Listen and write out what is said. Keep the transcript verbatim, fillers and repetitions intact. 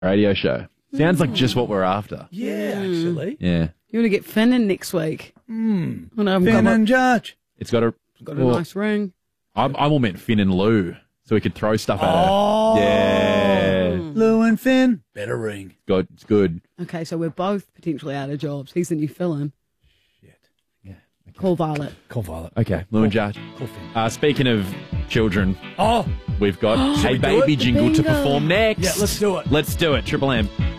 radio show. Sounds like just what we're after. Yeah, actually. Yeah. You want to get Finn in next week? Mm. Oh, no, I've Finn got, and Judge. It's got a, got a well, nice ring. I, I all meant Finn and Lou, so we could throw stuff at Oh. her. Yeah. Lou and Finn. Better ring. Good. It's good. Okay, so we're both potentially out of jobs. He's the new fill-in. Shit. Yeah. Okay. Call Violet. Call Violet. Okay, Lou and Judge. Call Finn. Uh, speaking of children, Oh. we've got a we do baby it? jingle to Bingo. perform next. Yeah, let's do it. Let's do it. Triple M.